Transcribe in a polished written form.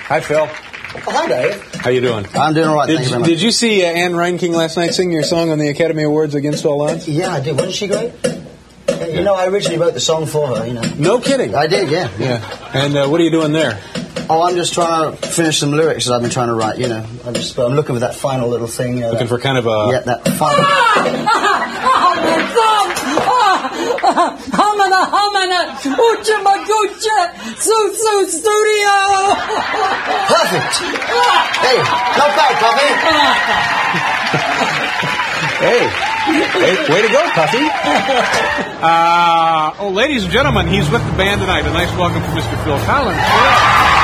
Hi, Phil. Oh, hi, Dave. How you doing? I'm doing all right, thank you very much. Did you see Anne Reinking last night sing your song on the Academy Awards, Against All Odds? Yeah, I did. Wasn't she great? You know, I originally wrote the song for her, you know. No kidding. I did, yeah. And what are you doing there? Oh, I'm just trying to finish some lyrics that I've been trying to write, you know. I'm looking for that final little thing. Looking for kind of a... Yeah, that final... Studio! Perfect! Hey, not bad, Puffy! Hey, way to go, Puffy. Ladies and gentlemen, he's with the band tonight. A nice welcome from Mr. Phil Collins.